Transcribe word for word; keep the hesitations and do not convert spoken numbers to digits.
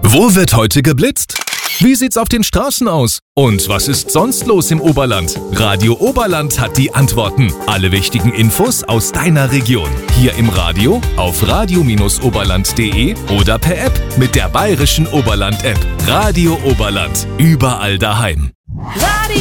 Wo wird heute geblitzt? Wie sieht's auf den Straßen aus? Und was ist sonst los im Oberland? Radio Oberland hat die Antworten. Alle wichtigen Infos aus deiner Region. Hier im Radio, auf radio oberland punkt de oder per App mit der Bayerischen Oberland-App. Radio Oberland. Überall daheim. Radio